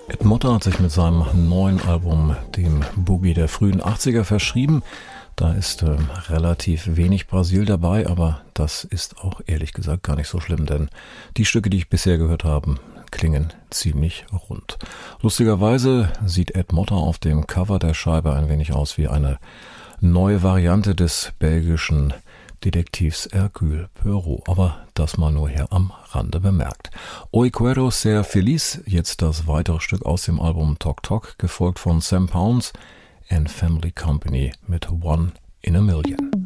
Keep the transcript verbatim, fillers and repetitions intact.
Ed Motta hat sich mit seinem neuen Album dem Boogie der frühen achtziger verschrieben. Da ist äh, relativ wenig Brasil dabei, aber das ist auch ehrlich gesagt gar nicht so schlimm, denn die Stücke, die ich bisher gehört habe, klingen ziemlich rund. Lustigerweise sieht Ed Motta auf dem Cover der Scheibe ein wenig aus wie eine neue Variante des belgischen Detektivs Hercule Poirot, aber das mal nur hier am Rande bemerkt. Hoy quiero ser feliz, jetzt das weitere Stück aus dem Album Tok Tok, gefolgt von Sam Pounds and Family Company mit One in a Million.